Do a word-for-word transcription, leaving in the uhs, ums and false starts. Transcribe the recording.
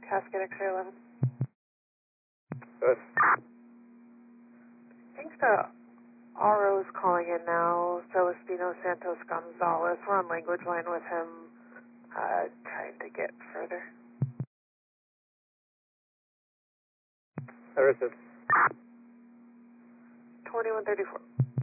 Cascade X-ray eleven. Good. I think the R O's calling in now, Celestino Santos Gonzalez. We're on language line with him, uh, trying to get further. Services. twenty-one thirty-four.